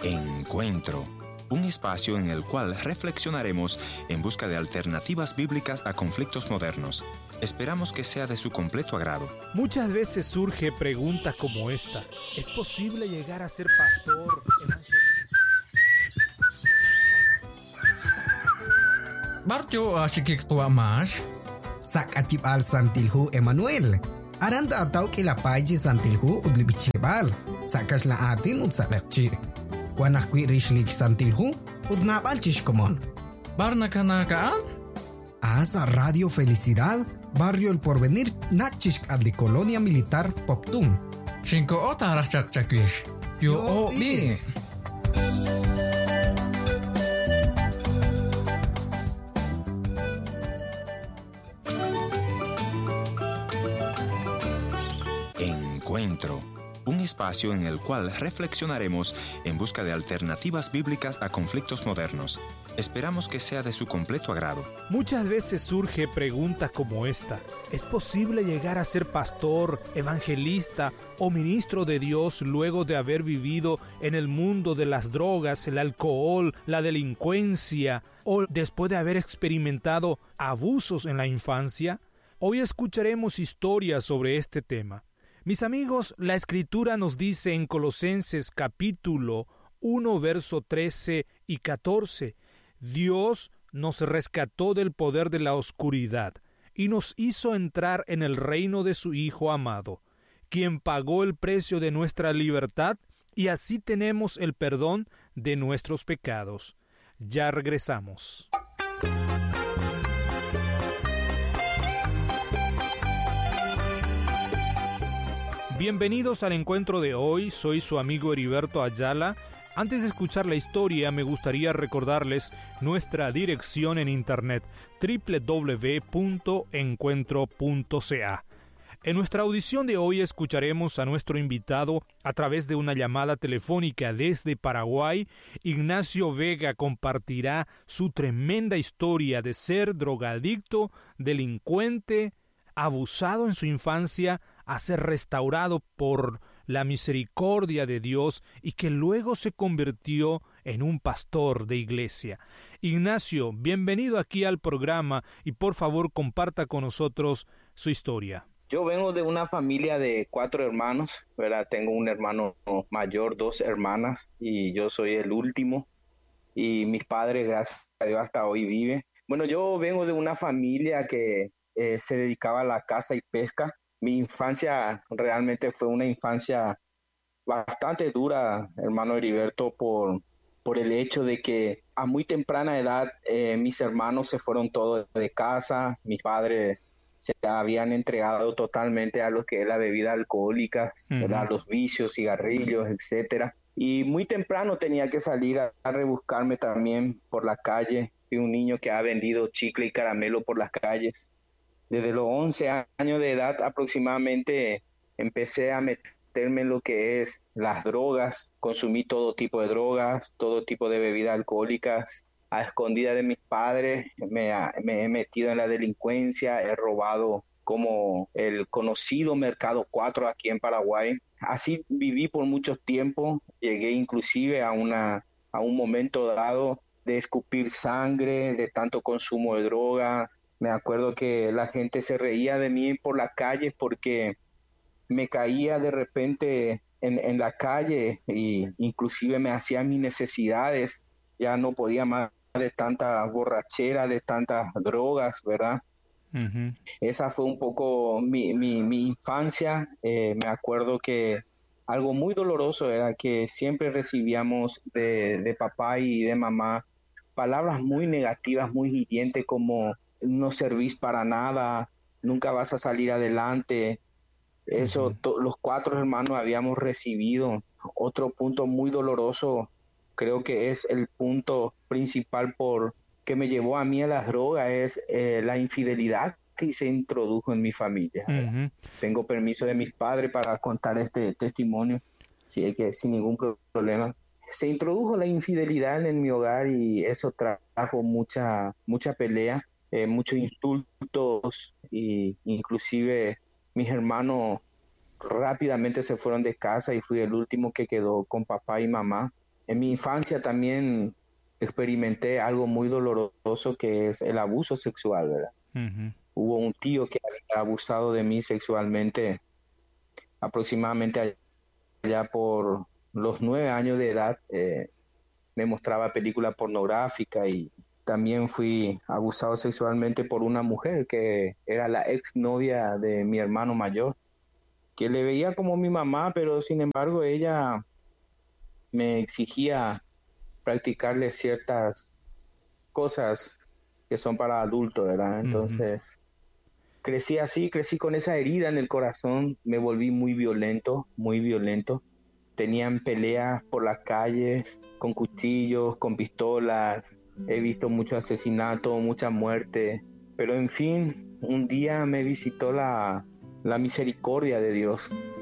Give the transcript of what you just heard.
Encuentro, un espacio en el cual reflexionaremos en busca de alternativas bíblicas a conflictos modernos. Esperamos que sea de su completo agrado. Muchas veces surge preguntas como esta: ¿es posible llegar a ser pastor, evangelista? Barjo asyik tua mas Sak acip al santilhu Emmanuel. Aranda atau kila paji santilhu udli bichebal. Sakas la atin ud sakakci. Wanah kui rishlik santilhu ud nabal chishkomon. Barna kanakaan? Asa Radio Felicidad, Barrio El Porvenir, Nachishk adli Colonia Militar Poptum. Shinko ota arah cak-cakwish. Yo o bi. Encuentro, un espacio en el cual reflexionaremos en busca de alternativas bíblicas a conflictos modernos. Esperamos que sea de su completo agrado. Muchas veces surge preguntas como esta: ¿es posible llegar a ser pastor, evangelista o ministro de Dios luego de haber vivido en el mundo de las drogas, el alcohol, la delincuencia, o después de haber experimentado abusos en la infancia? Hoy escucharemos historias sobre este tema. Mis amigos, la Escritura nos dice en Colosenses capítulo 1, verso 13 y 14, Dios nos rescató del poder de la oscuridad y nos hizo entrar en el reino de su Hijo amado, quien pagó el precio de nuestra libertad, y así tenemos el perdón de nuestros pecados. Ya regresamos. Bienvenidos al encuentro de hoy, soy su amigo Heriberto Ayala. Antes de escuchar la historia, me gustaría recordarles nuestra dirección en internet, www.encuentro.ca. En nuestra audición de hoy escucharemos a nuestro invitado a través de una llamada telefónica desde Paraguay. Ignacio Vega compartirá su tremenda historia de ser drogadicto, delincuente, abusado en su infancia, a ser restaurado por la misericordia de Dios y que luego se convirtió en un pastor de iglesia. Ignacio, bienvenido aquí al programa y por favor comparta con nosotros su historia. Yo vengo de una familia de 4 hermanos, ¿verdad? Tengo un hermano mayor, 2 hermanas y yo soy el último, y mis padres, gracias a Dios, hasta hoy viven. Bueno, yo vengo de una familia que se dedicaba a la caza y pesca. Mi infancia realmente fue una infancia bastante dura, hermano Heriberto, por el hecho de que a muy temprana edad mis hermanos se fueron todos de casa. Mis padres se habían entregado totalmente a lo que es la bebida alcohólica, ¿verdad? Los vicios, cigarrillos, etcétera. Y muy temprano tenía que salir a rebuscarme también por la calle. Fui un niño que ha vendido chicle y caramelo por las calles. Desde los 11 años de edad aproximadamente empecé a meterme en lo que es las drogas. Consumí todo tipo de drogas, todo tipo de bebidas alcohólicas. A escondidas de mis padres me he metido en la delincuencia, he robado como el conocido Mercado 4 aquí en Paraguay. Así viví por mucho tiempo. Llegué inclusive a un momento dado de escupir sangre, de tanto consumo de drogas. Me acuerdo que la gente se reía de mí por la calle porque me caía de repente en la calle, y inclusive me hacía mis necesidades. Ya no podía más de tanta borrachera, de tantas drogas, ¿verdad? Uh-huh. Esa fue un poco mi infancia. Me acuerdo que algo muy doloroso era que siempre recibíamos de papá y de mamá palabras muy negativas, muy hirientes, como no servís para nada, nunca vas a salir adelante. Eso, los 4 hermanos habíamos recibido. Otro punto muy doloroso, creo que es el punto principal por que me llevó a mí a las drogas, es la infidelidad que se introdujo en mi familia. Uh-huh. Tengo permiso de mis padres para contar este testimonio, sí, que sin ningún problema. Se introdujo la infidelidad en mi hogar y eso trajo mucha pelea, muchos insultos, y inclusive mis hermanos rápidamente se fueron de casa y fui el último que quedó con papá y mamá. En mi infancia también experimenté algo muy doloroso, que es el abuso sexual, ¿verdad? Ujú. Hubo un tío que había abusado de mí sexualmente aproximadamente allá por los 9 años de edad. Me mostraba película pornográfica y también fui abusado sexualmente por una mujer que era la exnovia de mi hermano mayor, que le veía como mi mamá, pero sin embargo ella me exigía practicarle ciertas cosas que son para adultos, ¿verdad? Ujú. Entonces, crecí así, crecí con esa herida en el corazón, me volví muy violento, muy violento. Tenían peleas por las calles, con cuchillos, con pistolas. He visto mucho asesinato, mucha muerte. Pero en fin, un día me visitó la misericordia de Dios.